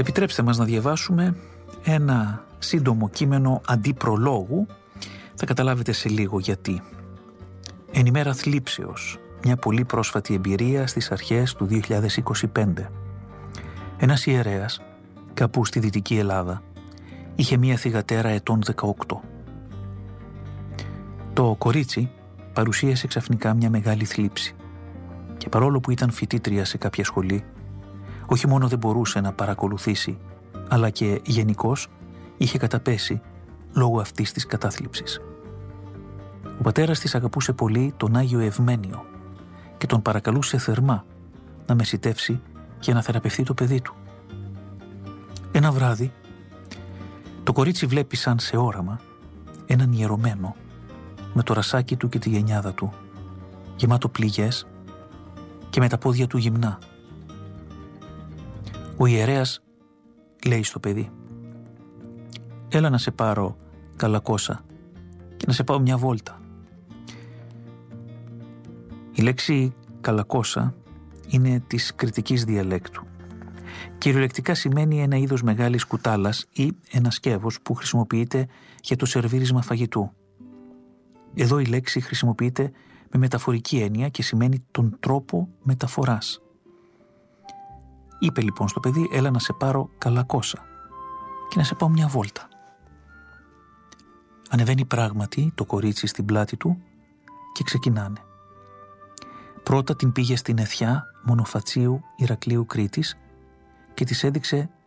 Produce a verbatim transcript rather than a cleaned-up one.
Επιτρέψτε μας να διαβάσουμε ένα σύντομο κείμενο αντιπρολόγου. Θα καταλάβετε σε λίγο γιατί. Εν ημέρα θλίψεως, μια πολύ πρόσφατη εμπειρία στις αρχές του δύο χιλιάδες είκοσι πέντε. Ένας ιερέας, κάπου στη Δυτική Ελλάδα, είχε μια θυγατέρα ετών δεκαοκτώ. Το κορίτσι παρουσίασε ξαφνικά μια μεγάλη θλίψη και παρόλο που ήταν φοιτήτρια σε κάποια σχολή, όχι μόνο δεν μπορούσε να παρακολουθήσει, αλλά και γενικώς είχε καταπέσει λόγω αυτής της κατάθλιψης. Ο πατέρας της αγαπούσε πολύ τον Άγιο Ευμένιο και τον παρακαλούσε θερμά να μεσιτεύσει για να θεραπευτεί το παιδί του. Ένα βράδυ, το κορίτσι βλέπει σαν σε όραμα έναν ιερωμένο με το ρασάκι του και τη γενιάδα του, γεμάτο πληγές και με τα πόδια του γυμνά. Ο ιερέας λέει στο παιδί: «Έλα να σε πάρω, Καλακώσα, και να σε πάω μια βόλτα». Η λέξη Καλακώσα είναι της κρητικής διαλέκτου. Κυριολεκτικά σημαίνει ένα είδος μεγάλης κουτάλας ή ένα σκεύος που χρησιμοποιείται για το σερβίρισμα φαγητού. Εδώ η λέξη χρησιμοποιείται με μεταφορική έννοια και σημαίνει τον τρόπο μεταφοράς. Είπε λοιπόν στο παιδί: «Έλα να σε πάρω, Καλακώσα, και να σε πάω μια βόλτα». Ανεβαίνει πράγματι το κορίτσι στην πλάτη του και ξεκινάνε. Πρώτα την πήγε στην Αιθιά Μονοφατσίου Ηρακλείου Κρήτης και της έδειξε